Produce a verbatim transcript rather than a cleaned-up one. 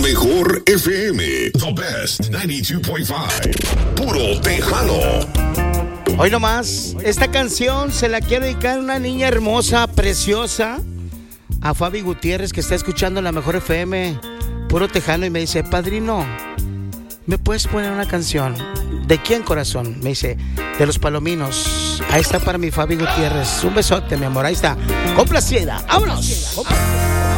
mejor F M. The best noventa y dos punto cinco. Puro tejano. Hoy nomás, esta canción se la quiero dedicar a una niña hermosa, preciosa, a Fabi Gutiérrez, que está escuchando la mejor F M, Puro Tejano, y me dice: padrino, ¿me puedes poner una canción? ¿De quién, corazón? Me dice: de Los Palominos. Ahí está para mi Fabi Gutiérrez. Un besote, mi amor, ahí está. Complacida, vámonos.